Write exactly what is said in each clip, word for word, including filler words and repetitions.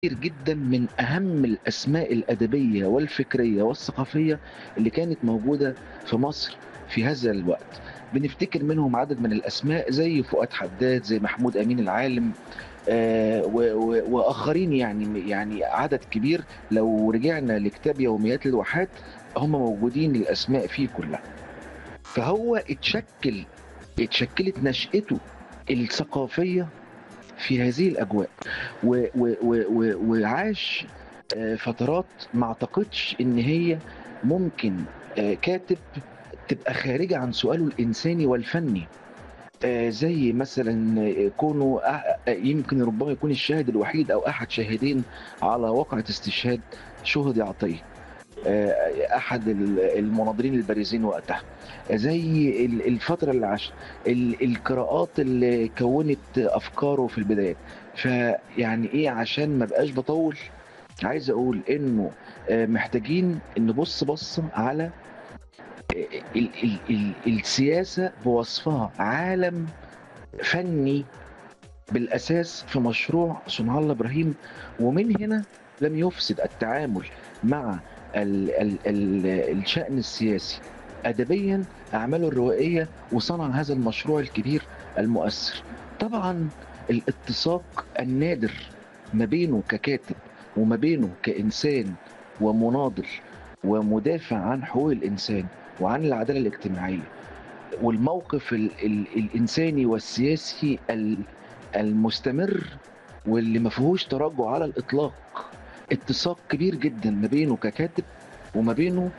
كتير جدًا من أهم الأسماء الأدبية والفكرية والثقافية اللي كانت موجودة في مصر في هذا الوقت. بنفتكر منهم عدد من الأسماء زي فؤاد حداد، زي محمود أمين العالم، آآ و و وآخرين يعني م يعني عدد كبير. لو رجعنا لكتاب يوميات الواحات هم موجودين الأسماء فيه كلها. فهو اتشكِّل اتشكِّلت نشأته الثقافية في هذه الأجواء، و و و و وعاش آآ فترات ما أعتقدش إن هي ممكن آآ كاتب تبقى خارجة عن سؤاله الإنساني والفني. آآ زي مثلًا كونه أ أ يمكن ربما يكون الشاهد الوحيد أو أحد شاهدين على واقعة استشهاد شهدي عطية، آآ أحد ال المناضلين البارزين وقتها. زي ال الفترة اللي عاشها، ال القراءات اللي كوّنت أفكاره في البدايات. فيعني إيه، عشان ما ابقاش باطوّل، عايز أقول إنه آآ محتاجين نبُص بصّة على آآ ال ال ال السياسة بوصفها، عالم فني بالأساس في مشروع صنع الله إبراهيم. ومن هنا لم يفسد التعامل مع ال ال ال الشأن السياسي أدبيًا، أعماله الروائية، وصنع هذا المشروع الكبير المؤثر. طبعًا الاتساق النادر ما بينه ككاتب وما بينه كإنسان ومناضل ومدافع عن حقوق الإنسان وعن العدالة الاجتماعية، والموقف ال ال الإنساني والسياسي ال المستمر واللي ما فيهوش تراجع على الإطلاق. اتساق كبير جدًا ما بينه ككاتب وما بينه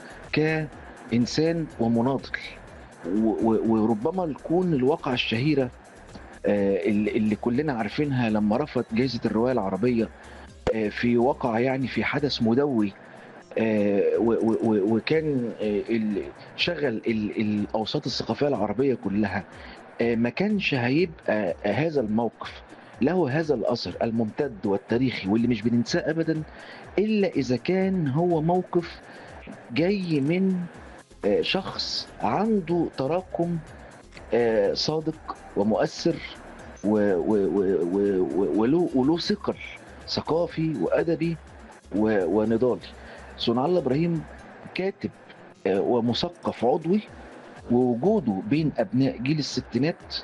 كإنسان ومناضل. و و وربما تكون الواقعة الشهيرة آآ ال اللي كلنا عارفينها لمّا رفض جايزة الرواية العربية آآ في واقعة، يعني في حدث مدوي، آآ و و و وكان آآ ال شغّل ال الأوساط الثقافية العربية كلّها. آآ ما كانش هيبقى هذا الموقف له هذا الأثر الممتد والتاريخي واللي مش بننساه أبدًا، إلا إذا كان هو موقف جاي من آآ شخص عنده تراكم آآ صادق ومؤثر، و و و و و وله وله ثقل ثقافي وأدبي و ونضالي. صنع الله إبراهيم كاتب آآ ومثقف عضوي، ووجوده بين أبناء جيل الستينات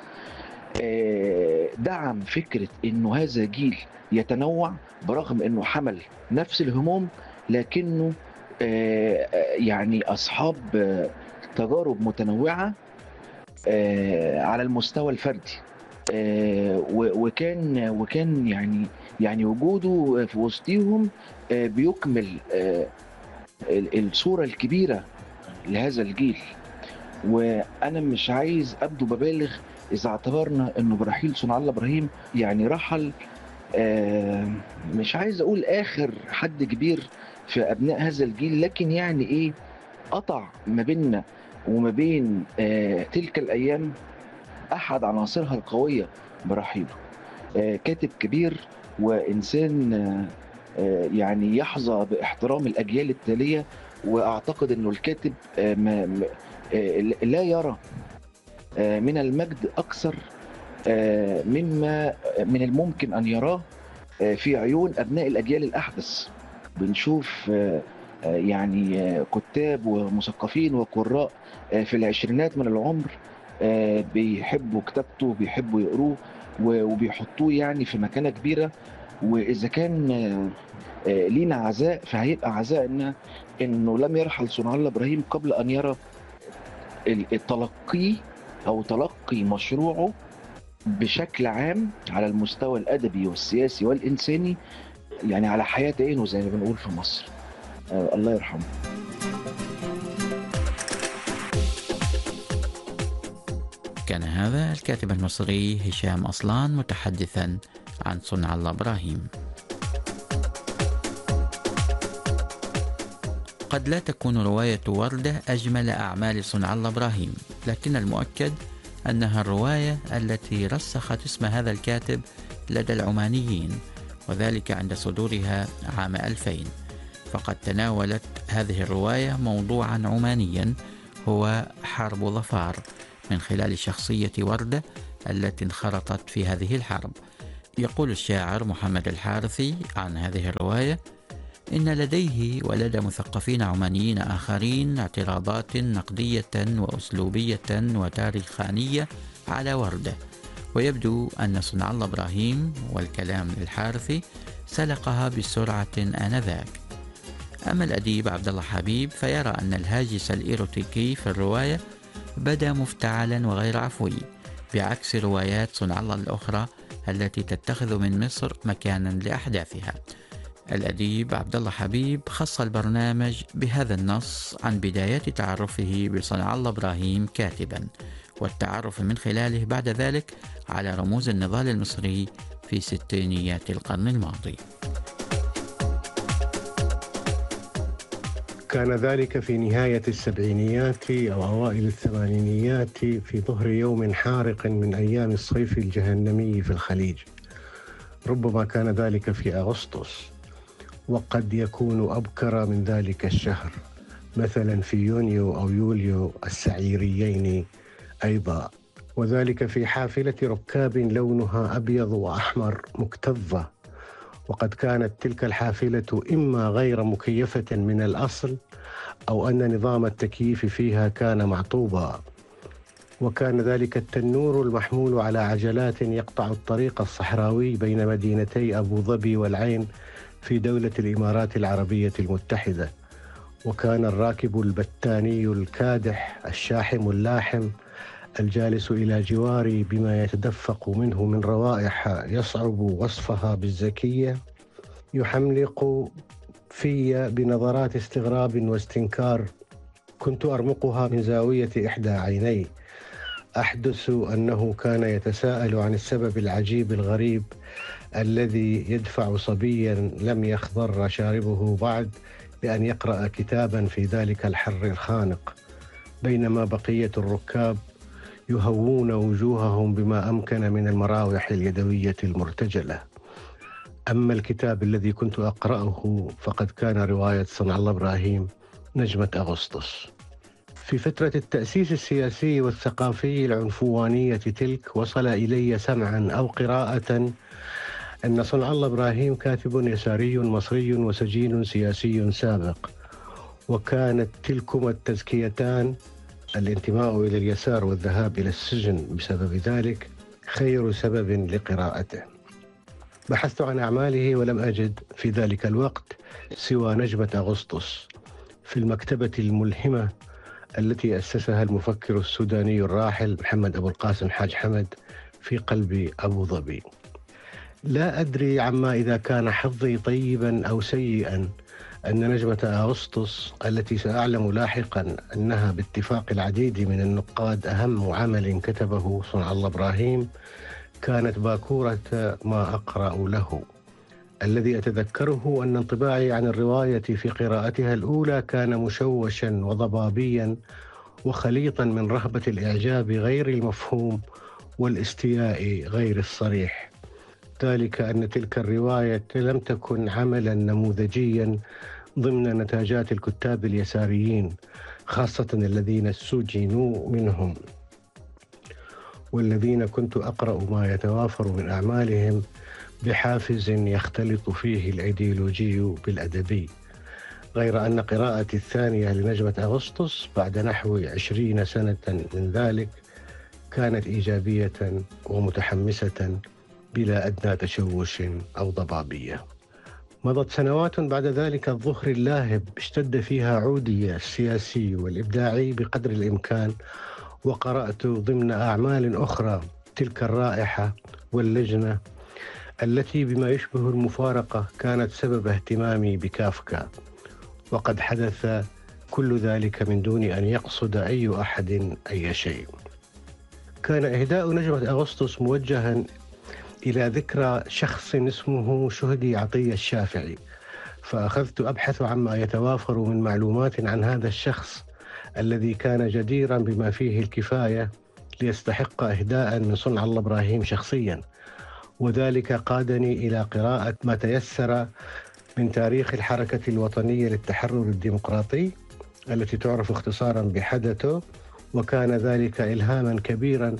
آآ دعم فكرة إنه هذا جيل يتنوّع، برغم إنه حمل نفس الهموم، لكنه آآ يعني أصحاب آه، تجارب متنوعة آآ على المستوى الفردي. آآ و وكان وكان يعني يعني وجوده في وسطيهم آآ بيكمل آآ ال الصورة الكبيرة لهذا الجيل. وأنا مش عايز أبدو بابالغ إذا اعتبرنا إنه برحيل صنع الله إبراهيم يعني رحل آآ مش عايز أقول آخر حد كبير في أبناء هذا الجيل، لكن يعني إيه، قطع ما بيننا وما بين آآ تلك الأيام أحد عناصرها القوية برحيله. آآ كاتب كبير وإنسان آآ يعني يحظى باحترام الأجيال التالية. وأعتقد إنه الكاتب آآ ما م آآ ل لا يرى آآ من المجد أكثر آآ مما من الممكن أن يراه آآ في عيون أبناء الأجيال الأحدث. بنشوف آآ يعني آه، كُتّاب ومثقفين وقُرّاء آآ في العشرينات من العُمر آآ بيحبّوا كتابته وبيحبّوا يقروه و وبيحطّوه يعني في مكانة كبيرة. وإذا كان آآ لينا عزاء، فهيبقى عزائنا إنه لم يرحل صنع الله إبراهيم قبل أن يرى ال التلقّيه أو تلقّي مشروعه بشكل عام على المستوى الأدبي والسياسي والإنساني، يعني على حياة عينه زي ما بنقول في مصر. آآ الله يرحمه. كان هذا الكاتب المصري هشام أصلان متحدثا عن صنع الله إبراهيم. قد لا تكون رواية وردة أجمل أعمال صنع الله إبراهيم، لكن المؤكد أنها الرواية التي رسخت اسم هذا الكاتب لدى العمانيين، وذلك عند صدورها عام ألفين. فقد تناولت هذه الرواية موضوعا عمانيا هو حرب ظفار، من خلال شخصية وردة التي انخرطت في هذه الحرب. يقول الشاعر محمد الحارثي عن هذه الرواية: إن لديه ولدى مثقفين عمانيين آخرين اعتراضات نقدية وأسلوبية وتاريخانية على وردة، ويبدو أن صنع الله إبراهيم والكلام للحارثي سلقها بسرعة آنذاك. أما الأديب عبد الله حبيب فيرى أن الهاجس الإيروتيكي في الرواية بدا مفتعلا وغير عفوي، بعكس روايات صنع الله الأخرى التي تتخذ من مصر مكانا لأحداثها. الأديب عبد الله حبيب خص البرنامج بهذا النص عن بدايات تعرفه بصنع الله إبراهيم كاتبا، والتعرف من خلاله بعد ذلك على رموز النضال المصري في ستينيات القرن الماضي. كان ذلك في نهاية السبعينيات أو أوائل الثمانينيات في ظهر يوم حارق من أيام الصيف الجهنمي في الخليج. ربما كان ذلك في أغسطس، وقد يكون أبكر من ذلك الشهر، مثلا في يونيو أو يوليو السعيريين أيضا، وذلك في حافلة ركاب لونها أبيض وأحمر مكتظة، وقد كانت تلك الحافلة إما غير مكيفة من الأصل أو أن نظام التكييف فيها كان معطوبا، وكان ذلك التنور المحمول على عجلات يقطع الطريق الصحراوي بين مدينتي أبو ظبي والعين في دولة الإمارات العربية المتحدة، وكان الراكب البتاني الكادح الشاحم اللاحم الجالس إلى جواري بما يتدفق منه من روائح يصعب وصفها بالزكية يحملق في بنظرات استغراب واستنكار كنت أرمقها من زاوية إحدى عيني، أحدث أنه كان يتساءل عن السبب العجيب الغريب الذي يدفع صبيا لم يخضر شاربه بعد لأن يقرأ كتابا في ذلك الحر الخانق، بينما بقية الركاب يهوون وجوههم بما أمكن من المراوح اليدوية المرتجلة. أما الكتاب الذي كنت أقرأه فقد كان رواية صنع الله إبراهيم نجمة أغسطس. في فترة التأسيس السياسي والثقافي العنفوانية تلك وصل إلي سمعا أو قراءة أن صنع الله إبراهيم كاتب يساري مصري وسجين سياسي سابق، وكانت تلكما التزكيتان الانتماء إلى اليسار والذهاب إلى السجن بسبب ذلك خير سبب لقراءته. بحثت عن أعماله ولم أجد في ذلك الوقت سوى نجمة أغسطس في المكتبة الملهمة التي أسسها المفكر السوداني الراحل محمد أبو القاسم حاج حمد في قلب أبو ظبي. لا أدري عما إذا كان حظي طيبا أو سيئا أن نجمة أغسطس التي سأعلم لاحقا أنها باتفاق العديد من النقاد أهم عمل كتبه صنع الله إبراهيم كانت باكورة ما أقرأ له. الذي أتذكره أن انطباعي عن الرواية في قراءتها الأولى كان مشوشا وضبابيا وخليطا من رهبة الإعجاب غير المفهوم والاستياء غير الصريح، ذلك أن تلك الرواية لم تكن عملا نموذجيا ضمن نتاجات الكتاب اليساريين، خاصة الذين سجنوا منهم والذين كنت أقرأ ما يتوافر من أعمالهم بحافز يختلط فيه الأيديولوجي بالأدبي. غير أن قراءتي الثانية لنجمة أغسطس بعد نحو عشرين سنة من ذلك كانت إيجابية ومتحمسة بلا أدنى تشوش أو ضبابية. مضت سنوات بعد ذلك الظهر اللاهب اشتد فيها عودي السياسي والإبداعي بقدر الإمكان، وقرأت ضمن أعمال أخرى تلك الرائحة واللجنة التي بما يشبه المفارقة كانت سبب اهتمامي بكافكا، وقد حدث كل ذلك من دون أن يقصد أي أحد أي شيء. كان إهداء نجمة أغسطس موجها إلى ذكرى شخص اسمه شهدي عطية الشافعي، فأخذت أبحث عما يتوافر من معلومات عن هذا الشخص الذي كان جديرا بما فيه الكفاية ليستحق إهداء من صنع الله إبراهيم شخصيا، وذلك قادني إلى قراءة ما تيسر من تاريخ الحركة الوطنية للتحرر الديمقراطي التي تعرف اختصارا بحدث، وكان ذلك إلهاما كبيرا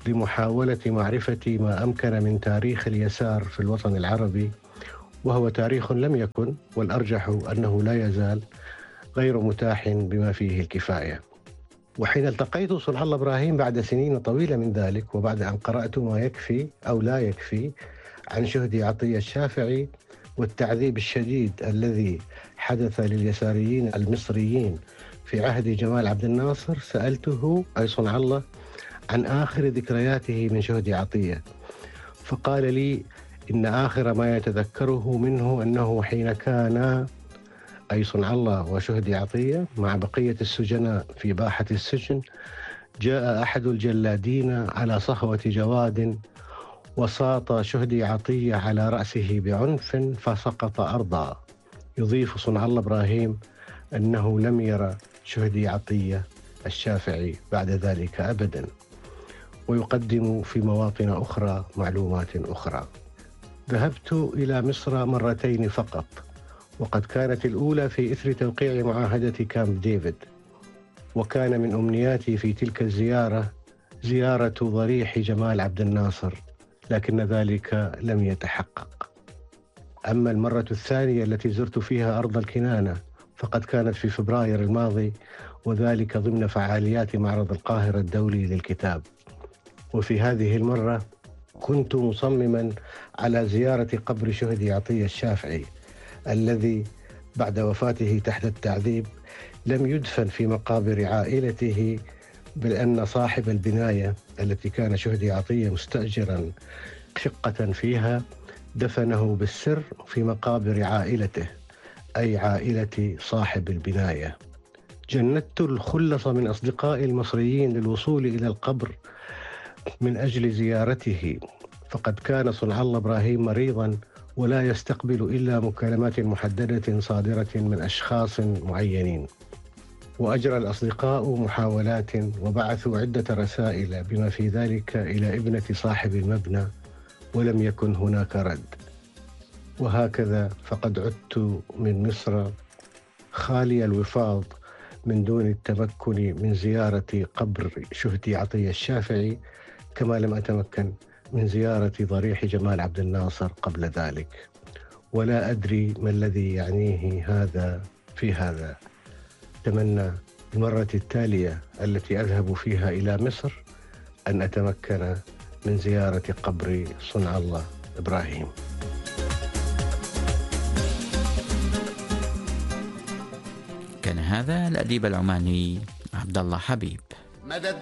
لمحاولة معرفة ما أمكن من تاريخ اليسار في الوطن العربي، وهو تاريخ لم يكن، والأرجح أنه لا يزال غير متاح بما فيه الكفاية. وحين التقيت صنع الله إبراهيم بعد سنين طويلة من ذلك، وبعد أن قرأت ما يكفي أو لا يكفي عن شهدي عطية الشافعي والتعذيب الشديد الذي حدث لليساريين المصريين في عهد جمال عبد الناصر، سألته أي صنع الله عن آخر ذكرياته من شهدي عطية، فقال لي إن آخر ما يتذكره منه أنه حين كان أي صنع الله وشهدي عطية مع بقية السجناء في باحة السجن، جاء أحد الجلادين على صهوة جواد وساط شهدي عطية على رأسه بعنف فسقط أرضا. يضيف صنع الله إبراهيم أنه لم يرى شهدي عطية الشافعي بعد ذلك أبدا، ويقدم في مواطن أخرى معلومات أخرى. ذهبت إلى مصر مرتين فقط، وقد كانت الأولى في إثر توقيع معاهدة كامب ديفيد، وكان من أمنياتي في تلك الزيارة زيارة ضريح جمال عبد الناصر، لكن ذلك لم يتحقق. أما المرة الثانية التي زرت فيها أرض الكنانة فقد كانت في فبراير الماضي، وذلك ضمن فعاليات معرض القاهرة الدولي للكتاب. وفي هذه المرة كنت مصمما على زيارة قبر شهدي عطية الشافعي الذي بعد وفاته تحت التعذيب لم يدفن في مقابر عائلته، بل أن صاحب البناية التي كان شهدي عطية مستأجرا شقة فيها دفنه بالسر في مقابر عائلته، أي عائلة صاحب البناية. جندت الخلص من أصدقائي المصريين للوصول إلى القبر من أجل زيارته، فقد كان صنع الله إبراهيم مريضا ولا يستقبل إلا مكالمات محددة صادرة من أشخاص معينين. وأجرى الأصدقاء محاولات وبعثوا عدة رسائل بما في ذلك إلى ابنة صاحب المبنى، ولم يكن هناك رد. وهكذا فقد عدت من مصر خالي الوفاض من دون التمكن من زيارة قبر شهدي عطية الشافعي، كما لم أتمكن من زيارة ضريح جمال عبد الناصر قبل ذلك. ولا أدري ما الذي يعنيه هذا في هذا. أتمنى المرة التالية التي أذهب فيها إلى مصر أن أتمكن من زيارة قبر صنع الله إبراهيم. كان هذا الأديب العماني عبد الله حبيب.